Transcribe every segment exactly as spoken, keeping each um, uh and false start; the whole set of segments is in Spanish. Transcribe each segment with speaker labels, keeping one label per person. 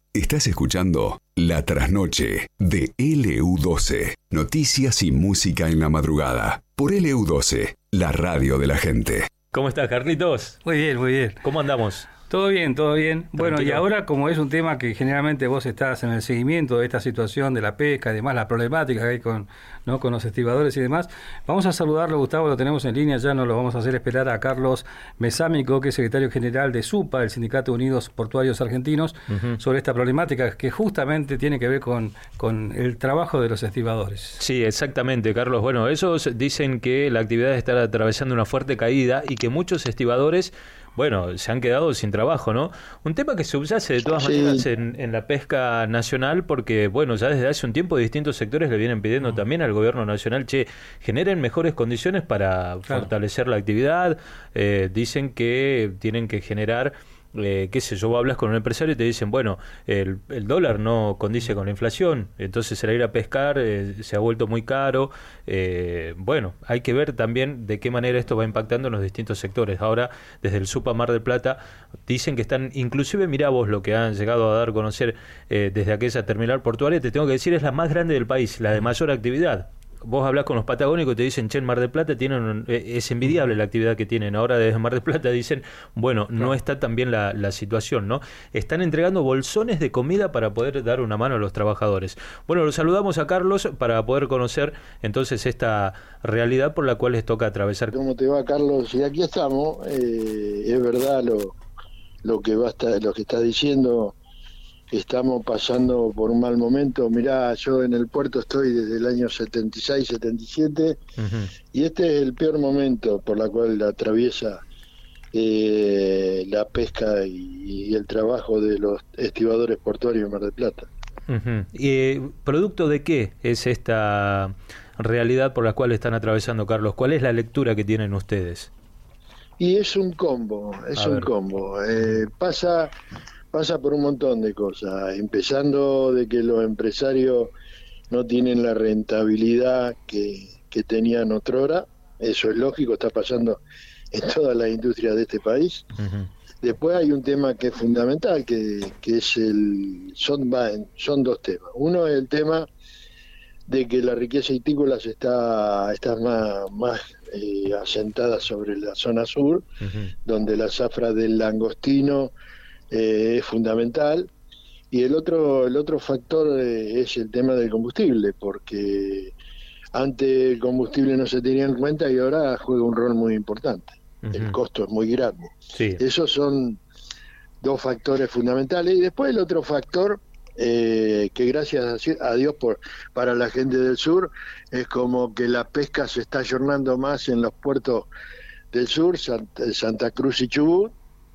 Speaker 1: Estás escuchando La Trasnoche de L U doce. Noticias y música en la madrugada. Por L U doce, la radio de la gente.
Speaker 2: ¿Cómo estás, Carlitos?
Speaker 3: Muy bien, muy bien.
Speaker 2: ¿Cómo andamos?
Speaker 3: Todo bien, todo bien.
Speaker 2: Tranquilo.
Speaker 3: Bueno, y ahora como es un tema que generalmente vos estás en el seguimiento de esta situación de la pesca, además la problemática que hay con, ¿no? con los estibadores y demás, vamos a saludarlo, Gustavo, lo tenemos en línea, ya no lo vamos a hacer esperar a Carlos Mesámico, que es secretario general de SUPA, el Sindicato Unidos Portuarios Argentinos, uh-huh. sobre esta problemática que justamente tiene que ver con, con el trabajo de los estibadores.
Speaker 2: Sí, exactamente, Carlos. Bueno, ellos dicen que la actividad está atravesando una fuerte caída y que muchos estibadores, bueno, se han quedado sin trabajo, ¿no? Un tema que subyace de todas sí. maneras en, en la pesca nacional, porque, bueno, ya desde hace un tiempo distintos sectores le vienen pidiendo mm. también al gobierno nacional, che, generen mejores condiciones para claro. fortalecer la actividad. Eh, dicen que tienen que generar... Eh, qué sé yo, hablas con un empresario y te dicen, bueno, el, el dólar no condice con la inflación, entonces el ir a pescar eh, se ha vuelto muy caro. Eh, bueno, hay que ver también de qué manera esto va impactando en los distintos sectores. Ahora, desde el SUPA Mar del Plata, dicen que están, inclusive mirá vos lo que han llegado a dar a conocer eh, desde aquella terminal portuaria, te tengo que decir, es la más grande del país, la de mayor actividad. Vos hablás con los patagónicos y te dicen, che, en Mar del Plata tienen, es envidiable la actividad que tienen. Ahora desde Mar del Plata dicen, bueno, no claro. está tan bien la, la situación, ¿no? Están entregando bolsones de comida para poder dar una mano a los trabajadores. Bueno, los saludamos a Carlos para poder conocer entonces esta realidad por la cual les toca atravesar.
Speaker 4: ¿Cómo te va, Carlos? Y aquí estamos, eh, es verdad lo, lo que va a estar, lo que está diciendo. Estamos pasando por un mal momento. Mirá, yo en el puerto estoy desde el año setenta y seis, setenta y siete, uh-huh. y este es el peor momento por la cual atraviesa eh, la pesca y, y el trabajo de los estibadores portuarios de Mar del Plata.
Speaker 2: Uh-huh. ¿Y producto de qué es esta realidad por la cual están atravesando, Carlos? ¿Cuál es la lectura que tienen ustedes?
Speaker 4: Y es un combo, es A un ver. combo. Eh, pasa... Pasa por un montón de cosas, empezando de que los empresarios no tienen la rentabilidad que, que tenían otrora, eso es lógico, está pasando en todas las industrias de este país. Uh-huh. Después hay un tema que es fundamental, que, que es el son, son dos temas. Uno es el tema de que la riqueza hitícola está, está más, más eh, asentada sobre la zona sur, uh-huh. donde la zafra del langostino Eh, es fundamental, y el otro el otro factor eh, es el tema del combustible, porque antes el combustible no se tenía en cuenta y ahora juega un rol muy importante. Uh-huh. El costo es muy grande. Sí. Esos son dos factores fundamentales, y después el otro factor eh, que gracias a Dios por para la gente del sur es como que la pesca se está ayornando más en los puertos del sur, Santa, Santa Cruz y Chubut,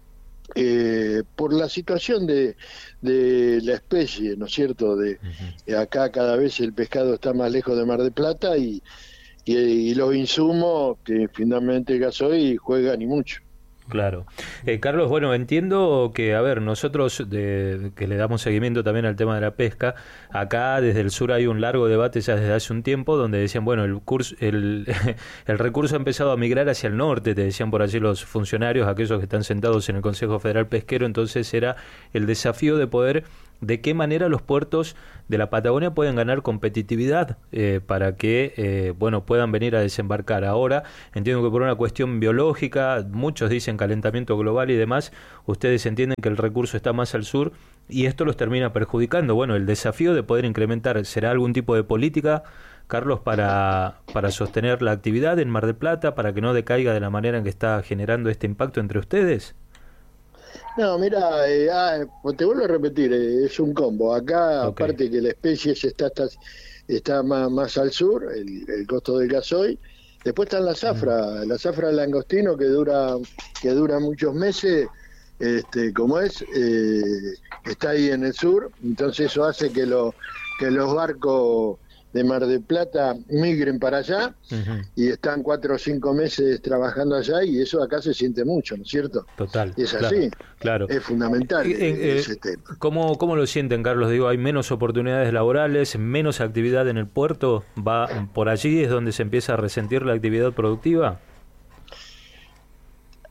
Speaker 4: Eh, por la situación de, de la especie, ¿no es cierto? De uh-huh. acá cada vez el pescado está más lejos de Mar del Plata y, y, y los insumos que finalmente el gasoil juegan y mucho.
Speaker 2: Claro. Eh, Carlos, bueno, entiendo que, a ver, nosotros de, que le damos seguimiento también al tema de la pesca, acá desde el sur hay un largo debate ya desde hace un tiempo donde decían, bueno, el curso, el, el recurso ha empezado a migrar hacia el norte, te decían por allí los funcionarios, aquellos que están sentados en el Consejo Federal Pesquero, entonces era el desafío de poder, de qué manera los puertos de la Patagonia pueden ganar competitividad eh, para que, eh, bueno, puedan venir a desembarcar. Ahora, entiendo que por una cuestión biológica, muchos dicen calentamiento global y demás, ustedes entienden que el recurso está más al sur y esto los termina perjudicando. Bueno, el desafío de poder incrementar, ¿será algún tipo de política, Carlos, para, para sostener la actividad en Mar del Plata, para que no decaiga de la manera en que está generando este impacto entre ustedes?
Speaker 4: No, mira, eh, ah, te vuelvo a repetir, eh, es un combo. Acá, okay. aparte que la especie está, está, está más, más al sur, el, el costo del gasoil. Después está la zafra, mm. la zafra del langostino que dura que dura muchos meses, este, como es, eh, está ahí en el sur. Entonces eso hace que, lo, que los barcos de Mar del Plata migren para allá uh-huh. y están cuatro o cinco meses trabajando allá, y eso acá se siente mucho, ¿no es cierto?
Speaker 2: Total.
Speaker 4: Es así,
Speaker 2: claro, claro.
Speaker 4: Es fundamental eh, eh, ese tema.
Speaker 2: ¿Cómo, ¿Cómo lo sienten, Carlos? Digo, ¿hay menos oportunidades laborales, menos actividad en el puerto? ¿Va por allí es donde se empieza a resentir la actividad productiva?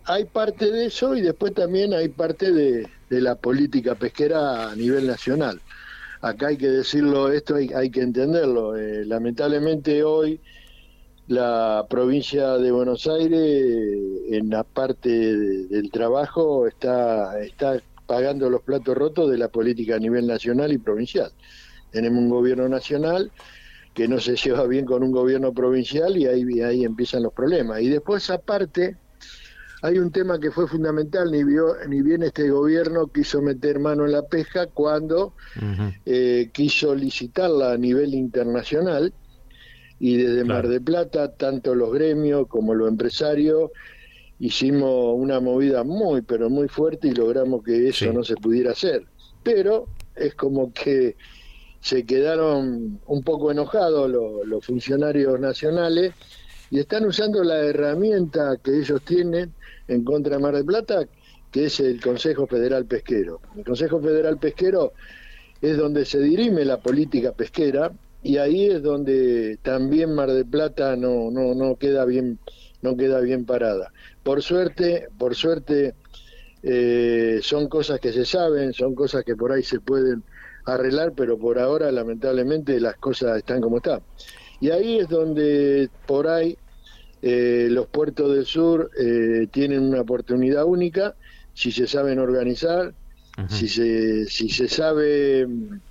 Speaker 4: hay parte de eso y después también hay parte de, de la política pesquera a nivel nacional. Acá hay que decirlo, esto hay, hay que entenderlo. Eh, lamentablemente hoy la provincia de Buenos Aires, en la parte de, del trabajo, está, está pagando los platos rotos de la política a nivel nacional y provincial. Tenemos un gobierno nacional que no se lleva bien con un gobierno provincial y ahí, ahí empiezan los problemas. Y después, aparte, hay un tema que fue fundamental, ni, vio, ni bien este gobierno quiso meter mano en la pesca cuando uh-huh. eh, quiso licitarla a nivel internacional, y desde claro. Mar del Plata, tanto los gremios como los empresarios, hicimos una movida muy, pero muy fuerte y logramos que eso sí. no se pudiera hacer. Pero es como que se quedaron un poco enojados los, los funcionarios nacionales y están usando la herramienta que ellos tienen en contra de Mar del Plata, que es el Consejo Federal Pesquero. El Consejo Federal Pesquero es donde se dirime la política pesquera y ahí es donde también Mar del Plata no no no queda bien no queda bien parada. Por suerte, por suerte eh, son cosas que se saben, son cosas que por ahí se pueden arreglar, pero por ahora lamentablemente las cosas están como están. Y ahí es donde por ahí eh, los puertos del sur eh, tienen una oportunidad única si se saben organizar, uh-huh. si se si se sabe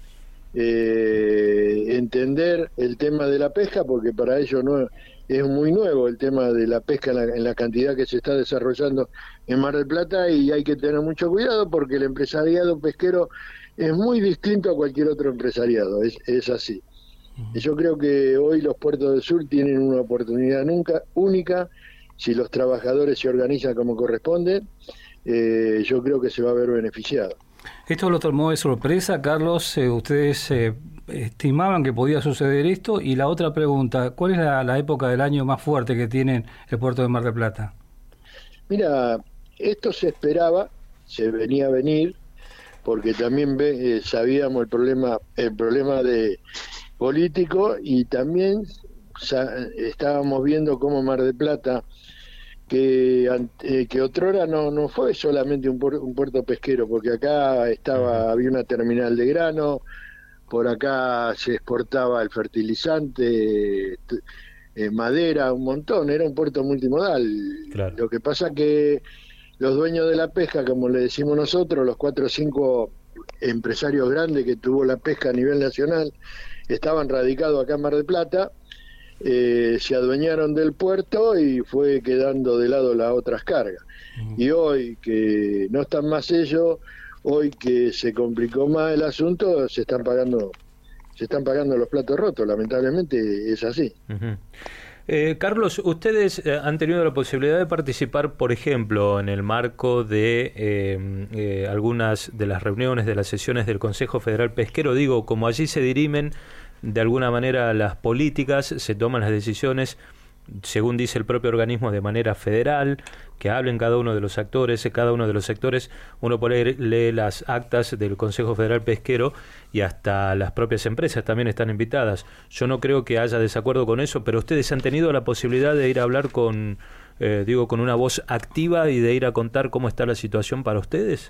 Speaker 4: eh, entender el tema de la pesca, porque para ellos no es muy nuevo el tema de la pesca en la, en la cantidad que se está desarrollando en Mar del Plata, y hay que tener mucho cuidado porque el empresariado pesquero es muy distinto a cualquier otro empresariado, es, es así. Yo creo que hoy los puertos del sur tienen una oportunidad nunca única, si los trabajadores se organizan como corresponde, eh, yo creo que se va a ver beneficiado.
Speaker 3: ¿Esto lo tomó de sorpresa, Carlos? Eh, ¿Ustedes eh, estimaban que podía suceder esto? Y la otra pregunta, ¿cuál es la, la época del año más fuerte que tiene el puerto de Mar del Plata?
Speaker 4: Mira, esto se esperaba, se venía a venir, porque también ve, eh, sabíamos el problema, el problema de político, y también sa, estábamos viendo cómo Mar del Plata, que eh, que otrora no no fue solamente un, puer, un puerto pesquero, porque acá estaba había una terminal de grano, por acá se exportaba el fertilizante, eh, madera, un montón, era un puerto multimodal. Claro. Lo que pasa que los dueños de la pesca, como le decimos nosotros, los cuatro o cinco empresarios grandes que tuvo la pesca a nivel nacional, estaban radicados acá en Mar del Plata, eh, se adueñaron del puerto y fue quedando de lado las otras cargas. Uh-huh. Y hoy que no están más ellos, hoy que se complicó más el asunto, se están pagando, se están pagando los platos rotos, lamentablemente es así.
Speaker 2: Uh-huh. Eh, Carlos, ustedes eh, han tenido la posibilidad de participar, por ejemplo, en el marco de eh, eh, algunas de las reuniones, de las sesiones del Consejo Federal Pesquero. Digo, como allí se dirimen de alguna manera las políticas, se toman las decisiones, según dice el propio organismo, de manera federal, que hablen cada uno de los actores, cada uno de los sectores. Uno por ahí lee las actas del Consejo Federal Pesquero y hasta las propias empresas también están invitadas. Yo no creo que haya desacuerdo con eso, pero ustedes han tenido la posibilidad de ir a hablar con, eh, digo, con una voz activa y de ir a contar cómo está la situación para ustedes.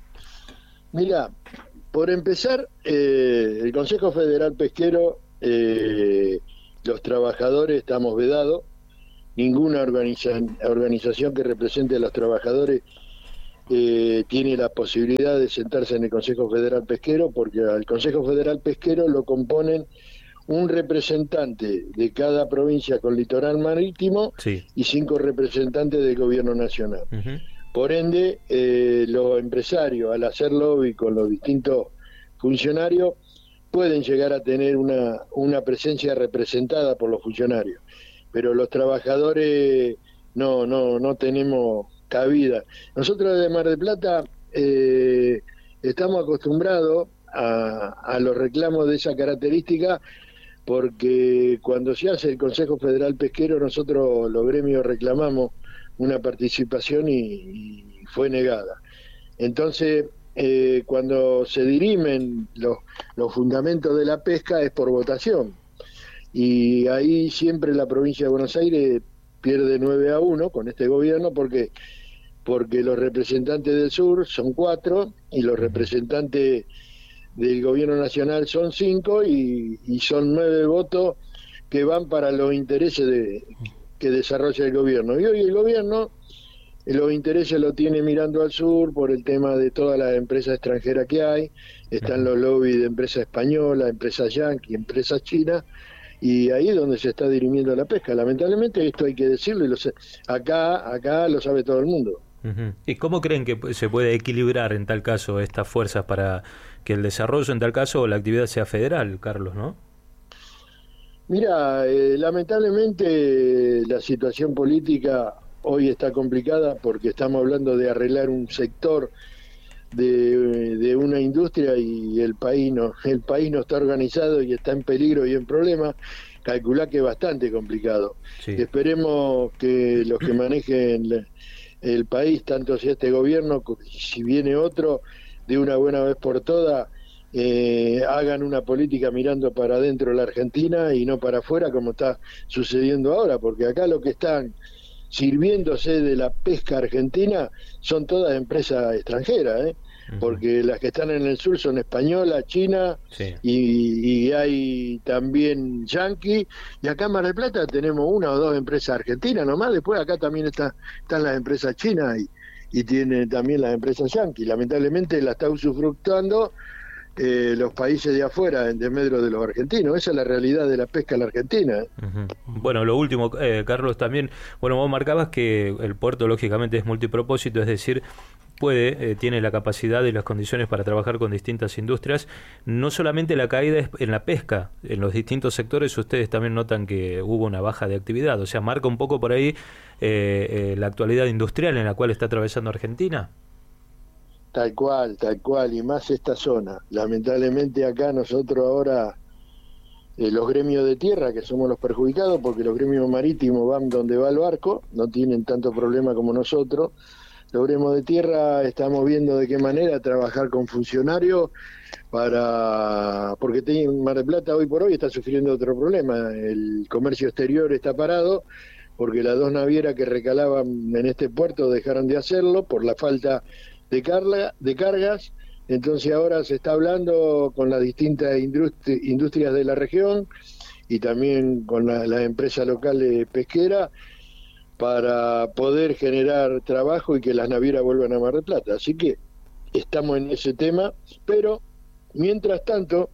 Speaker 4: Mira, por empezar, eh, el Consejo Federal Pesquero, eh, los trabajadores estamos vedados, ninguna organiza, organización que represente a los trabajadores eh, tiene la posibilidad de sentarse en el Consejo Federal Pesquero, porque al Consejo Federal Pesquero lo componen un representante de cada provincia con litoral marítimo, sí, y cinco representantes del gobierno nacional. Uh-huh. Por ende, eh, los empresarios, al hacer lobby con los distintos funcionarios, pueden llegar a tener una, una presencia representada por los funcionarios, pero los trabajadores no no no tenemos cabida. Nosotros de Mar del Plata eh, estamos acostumbrados a, a los reclamos de esa característica, porque cuando se hace el Consejo Federal Pesquero, nosotros los gremios reclamamos una participación y, y fue negada. Entonces, Eh, cuando se dirimen los, los fundamentos de la pesca es por votación, y ahí siempre la provincia de Buenos Aires pierde nueve a uno con este gobierno, porque porque los representantes del sur son cuatro y los representantes del gobierno nacional son cinco y, y son nueve votos que van para los intereses de, que desarrolla el gobierno. Y hoy el gobierno los intereses lo tiene mirando al sur por el tema de todas las empresas extranjeras que hay. Están los lobbies de empresas españolas, empresas yanqui, empresas chinas, y ahí es donde se está dirimiendo la pesca. Lamentablemente esto hay que decirlo, y lo sé. acá acá lo sabe todo el mundo.
Speaker 2: Uh-huh. ¿Y cómo creen que se puede equilibrar en tal caso estas fuerzas para que el desarrollo en tal caso o la actividad sea federal, Carlos, no?
Speaker 4: Mira, eh, lamentablemente la situación política hoy está complicada porque estamos hablando de arreglar un sector de, de una industria y el país no el país no está organizado y está en peligro y en problemas. Calculá que es bastante complicado. Sí. Esperemos que los que manejen el país, tanto si este gobierno, si viene otro, de una buena vez por todas, eh, hagan una política mirando para adentro de la Argentina y no para afuera como está sucediendo ahora, porque acá lo que están sirviéndose de la pesca argentina son todas empresas extranjeras, ¿eh? Uh-huh. Porque las que están en el sur son españolas, chinas, sí. y, y hay también yanqui, y acá en Mar del Plata tenemos una o dos empresas argentinas nomás, después acá también está, están las empresas chinas y, y tienen también las empresas yanqui. Lamentablemente la está usufructuando Eh, los países de afuera en desmedro de los argentinos. Esa es la realidad de la pesca en la Argentina.
Speaker 2: Uh-huh. Bueno, lo último, eh, Carlos, también, bueno, vos marcabas que el puerto lógicamente es multipropósito, es decir, puede, eh, tiene la capacidad y las condiciones para trabajar con distintas industrias. No solamente la caída es en la pesca, en los distintos sectores ustedes también notan que hubo una baja de actividad, o sea, marca un poco por ahí eh, eh, la actualidad industrial en la cual está atravesando Argentina.
Speaker 4: Tal cual, tal cual, y más esta zona. Lamentablemente acá nosotros ahora, eh, los gremios de tierra, que somos los perjudicados, porque los gremios marítimos van donde va el barco, no tienen tanto problema como nosotros. Los gremios de tierra estamos viendo de qué manera trabajar con funcionarios para, porque Mar del Plata hoy por hoy está sufriendo otro problema. El comercio exterior está parado porque las dos navieras que recalaban en este puerto dejaron de hacerlo por la falta de carga, de cargas. Entonces ahora se está hablando con las distintas industri- industrias de la región y también con la, las empresas locales pesqueras para poder generar trabajo y que las navieras vuelvan a Mar del Plata. Así que estamos en ese tema, pero mientras tanto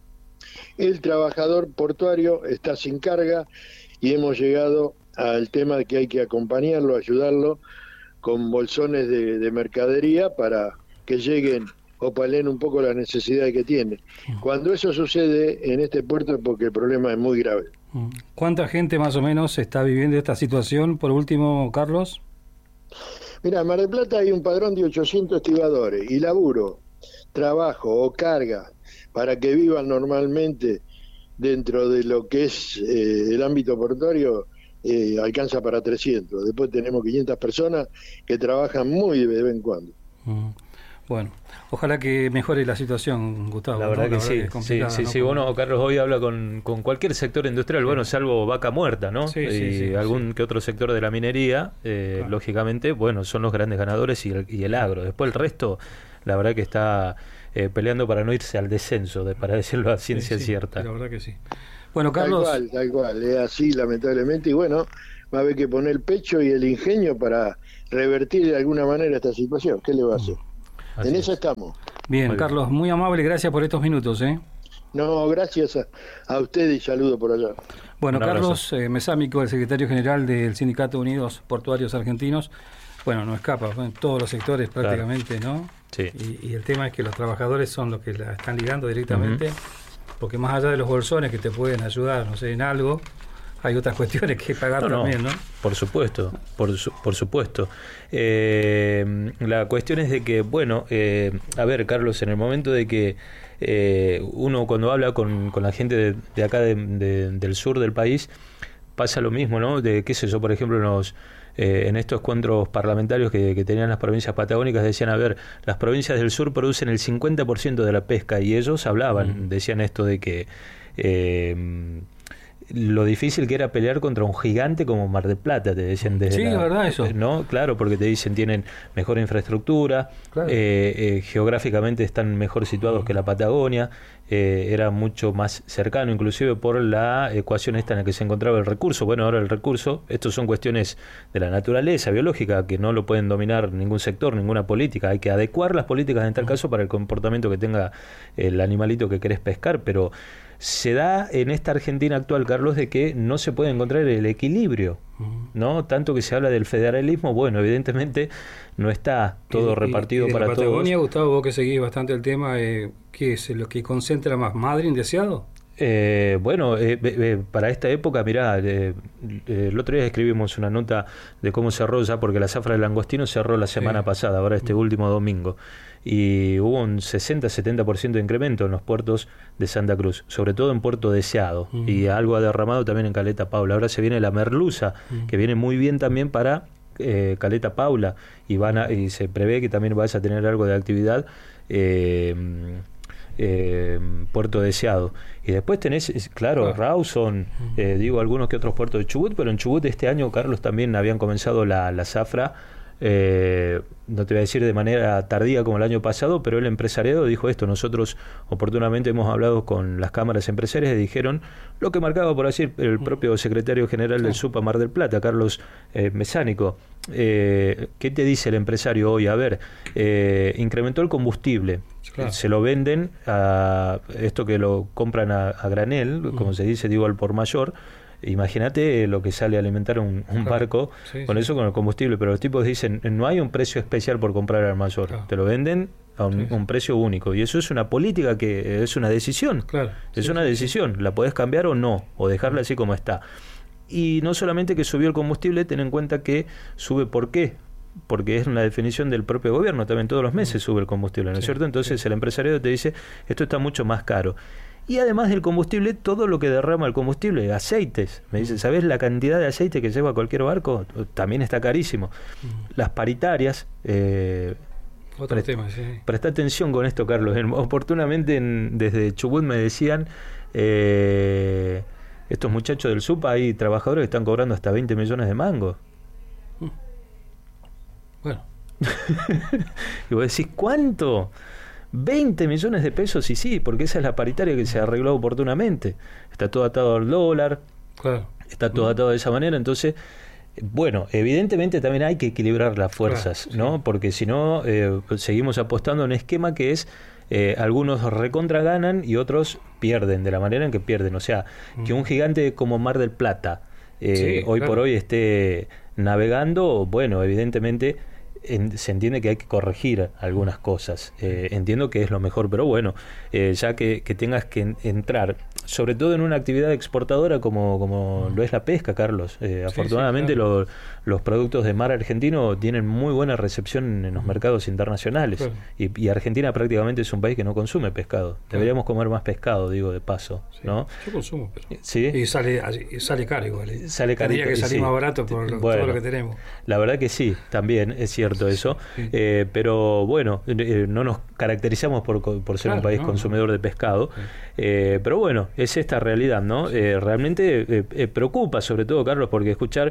Speaker 4: el trabajador portuario está sin carga y hemos llegado al tema de que hay que acompañarlo, ayudarlo con bolsones de, de mercadería para que lleguen o palen un poco las necesidades que tiene. Cuando eso sucede en este puerto es porque el problema es muy grave.
Speaker 3: ¿Cuánta gente más o menos está viviendo esta situación? Por último, Carlos.
Speaker 4: Mira, en Mar del Plata hay un padrón de ochocientos estibadores y laburo, trabajo o carga para que vivan normalmente dentro de lo que es eh, el ámbito portuario. Eh, alcanza para trescientos. Después tenemos quinientas personas que trabajan muy de vez en cuando.
Speaker 3: Mm. Bueno, ojalá que mejore la situación, Gustavo.
Speaker 2: La verdad, ¿no? que, la verdad sí, que sí, sí, ¿no? sí. Bueno, Carlos hoy habla con, con cualquier sector industrial, sí. Bueno, salvo vaca muerta, ¿no? Sí, y sí, sí, algún sí. que otro sector de la minería, eh, claro. Lógicamente, bueno, son los grandes ganadores y el, y el agro. Después el resto, la verdad que está eh, peleando para no irse al descenso, de, para decirlo a ciencia
Speaker 3: sí, sí,
Speaker 2: cierta.
Speaker 3: La verdad que sí. Bueno, Carlos.
Speaker 4: Tal cual, tal cual, es así lamentablemente, y bueno, va a haber que poner el pecho y el ingenio para revertir de alguna manera esta situación. ¿Qué le va a hacer? Así en es. Eso estamos.
Speaker 3: Bien, muy Carlos, bien. Muy amable, gracias por estos minutos, ¿eh?
Speaker 4: No, gracias a, a usted y saludo por allá.
Speaker 3: Bueno, Carlos eh, Mesámico, el secretario general del Sindicato Unidos Portuarios Argentinos, bueno, no escapa, en todos los sectores prácticamente, claro. ¿No?
Speaker 2: Sí.
Speaker 3: Y, y el tema es que los trabajadores son los que la están ligando directamente. Uh-huh. Porque más allá de los bolsones que te pueden ayudar, no sé, en algo, hay otras cuestiones que pagar no, también, ¿no?
Speaker 2: Por supuesto, por, su, por supuesto. Eh, la cuestión es de que, bueno, eh, a ver, Carlos, en el momento de que eh, uno cuando habla con, con la gente de, de acá de, de, del sur del país, pasa lo mismo, ¿no? De qué sé yo, por ejemplo, en los... Eh, en estos encuentros parlamentarios que, que tenían las provincias patagónicas decían, a ver, las provincias del sur producen el cincuenta por ciento de la pesca y ellos hablaban, mm. decían esto de que eh, lo difícil que era pelear contra un gigante como Mar del Plata, te decían desde
Speaker 3: sí,
Speaker 2: la,
Speaker 3: verdad eso.
Speaker 2: ¿no? Claro, porque te dicen tienen mejor infraestructura,
Speaker 3: claro.
Speaker 2: eh, eh, geográficamente están mejor situados que la Patagonia, eh, era mucho más cercano, inclusive por la ecuación esta en la que se encontraba el recurso. Bueno, ahora el recurso, estos son cuestiones de la naturaleza biológica que no lo pueden dominar ningún sector, ninguna política. Hay que adecuar las políticas en tal caso para el comportamiento que tenga el animalito que querés pescar, pero se da en esta Argentina actual, Carlos, de que no se puede encontrar el equilibrio, ¿no? Tanto que se habla del federalismo, bueno, evidentemente no está todo
Speaker 3: y,
Speaker 2: repartido
Speaker 3: y de
Speaker 2: para
Speaker 3: la Patagonia,
Speaker 2: todos.
Speaker 3: Gustavo, vos que seguís bastante el tema, eh, ¿qué es lo que concentra más? ¿Madre indeseado?
Speaker 2: Eh, bueno, eh, eh, para esta época, mirá, eh, eh, el otro día escribimos una nota de cómo cerró ya, porque la zafra del langostino cerró la semana sí. pasada, ahora este último domingo, y hubo un sesenta a setenta por ciento de incremento en los puertos de Santa Cruz, sobre todo en Puerto Deseado, uh-huh. y algo ha derramado también en Caleta Paula. Ahora se viene la merluza, uh-huh. que viene muy bien también para eh, Caleta Paula, y, van a, y se prevé que también vaya a tener algo de actividad eh, Eh, Puerto Deseado. Y después tenés, claro, Rawson, eh, digo algunos que otros puertos de Chubut, pero en Chubut este año, Carlos, también habían comenzado la, la zafra, eh, no te voy a decir de manera tardía como el año pasado, pero el empresariado dijo esto. Nosotros oportunamente hemos hablado con las cámaras empresarias y dijeron lo que marcaba por así el propio secretario general del SUPA Mar del Plata, Carlos eh, Mesánico. Eh, ¿Qué te dice el empresario hoy? A ver, eh, incrementó el combustible. Claro. Se lo venden a esto que lo compran a, a granel, uh-huh. como se dice, digo al por mayor. Imagínate lo que sale a alimentar un, un claro. barco sí, con sí. eso, con el combustible. Pero los tipos dicen, no hay un precio especial por comprar al mayor. Claro. Te lo venden a un, sí. un precio único. Y eso es una política que es una decisión. Claro. Es sí, una sí, decisión. Sí. La podés cambiar o no, o dejarla así como está. Y no solamente que subió el combustible, ten en cuenta que sube por qué. Porque es una definición del propio gobierno, también todos los meses sube el combustible, ¿no es sí, cierto? Entonces sí. el empresario te dice, esto está mucho más caro. Y además del combustible, todo lo que derrama el combustible, aceites. Me dice, ¿sabés la cantidad de aceite que lleva cualquier barco? También está carísimo. Uh-huh. Las paritarias... Eh,
Speaker 3: Otro pre- tema, sí.
Speaker 2: Presta atención con esto, Carlos. En, oportunamente en, desde Chubut me decían... Eh, estos muchachos del SUPA, hay trabajadores que están cobrando hasta veinte millones de mangos. Uh.
Speaker 3: Bueno.
Speaker 2: Y vos decís, ¿cuánto? veinte millones de pesos, y sí, porque esa es la paritaria que se arregló oportunamente. Está todo atado al dólar,
Speaker 3: claro.
Speaker 2: está todo atado de esa manera, entonces, bueno, evidentemente también hay que equilibrar las fuerzas, claro, ¿no? Sí. Porque si no, eh, seguimos apostando en un esquema que es, eh, algunos recontra ganan y otros pierden, de la manera en que pierden. O sea, mm. que un gigante como Mar del Plata, eh, sí, hoy claro. por hoy esté navegando, bueno, evidentemente... En, se entiende que hay que corregir algunas cosas. Eh, entiendo que es lo mejor, pero bueno, eh, ya que, que tengas que en, entrar, sobre todo en una actividad exportadora como, como lo es la pesca, Carlos. Eh, sí, afortunadamente sí, claro. lo, los productos de mar argentino tienen muy buena recepción en los mercados internacionales. Claro. Y, y Argentina prácticamente es un país que no consume pescado. Claro. Deberíamos comer más pescado, digo, de paso, sí. ¿no?
Speaker 3: Yo consumo, pero...
Speaker 2: ¿Sí?
Speaker 3: Y sale, y sale caro igual. ¿eh?
Speaker 2: Sale carito,
Speaker 3: Tendría que salir
Speaker 2: sí.
Speaker 3: más barato por lo, bueno, todo lo que tenemos.
Speaker 2: La verdad que sí, también es cierto eso, sí. eh, pero bueno, eh, no nos caracterizamos por, por ser claro, un país no, consumidor no. de pescado, sí. eh, pero bueno, es esta realidad, ¿no? Sí. Eh, realmente eh, eh, preocupa, sobre todo, Carlos, porque escuchar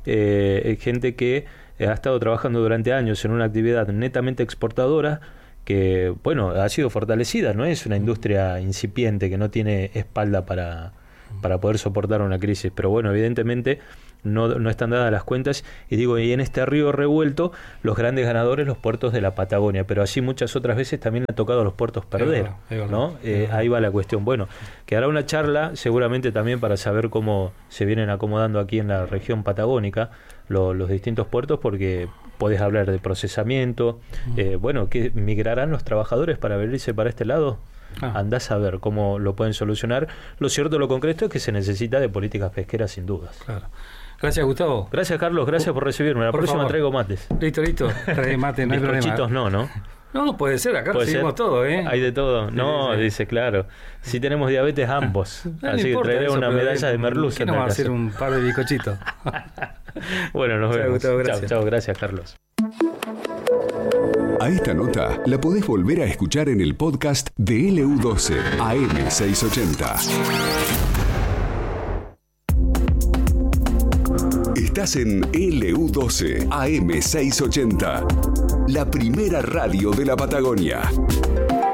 Speaker 2: eh, gente que ha estado trabajando durante años en una actividad netamente exportadora, que, bueno, ha sido fortalecida, no es una industria incipiente que no tiene espalda para, para poder soportar una crisis, pero bueno, evidentemente... No, no están dadas las cuentas, y digo, y en este río revuelto, los grandes ganadores, los puertos de la Patagonia, pero así muchas otras veces también ha tocado a los puertos perder, ahí va, ¿no? Ahí va, eh, ahí va la cuestión. Bueno, quedará una charla seguramente también para saber cómo se vienen acomodando aquí en la región patagónica lo, los distintos puertos, porque podés hablar de procesamiento, uh-huh. eh, bueno, que migrarán los trabajadores para venirse para este lado. Ah. Andás a ver cómo lo pueden solucionar. Lo cierto, lo concreto es que se necesita de políticas pesqueras, sin dudas.
Speaker 3: Claro. Gracias, Gustavo.
Speaker 2: Gracias, Carlos. Gracias por recibirme. La por próxima favor. Traigo mates.
Speaker 3: Listo, listo. Trae mate, no hay problema.
Speaker 2: Bizcochitos no, ¿no?
Speaker 3: No, puede ser. Acá recibimos todo, ¿eh?
Speaker 2: Hay de todo. No, sí, sí. Dice, claro. Si tenemos diabetes ambos.
Speaker 3: No,
Speaker 2: así
Speaker 3: no
Speaker 2: que traeré
Speaker 3: eso,
Speaker 2: una medalla de merluza.
Speaker 3: ¿Qué no va a hacer un par de bizcochitos?
Speaker 2: Bueno, nos
Speaker 3: chau,
Speaker 2: vemos.
Speaker 3: Gustavo, gracias.
Speaker 2: Chao, chao. Gracias, Carlos.
Speaker 1: A esta nota la podés volver a escuchar en el podcast de L U doce A M seiscientos ochenta. Estás en L U doce A M seiscientos ochenta, la primera radio de la Patagonia.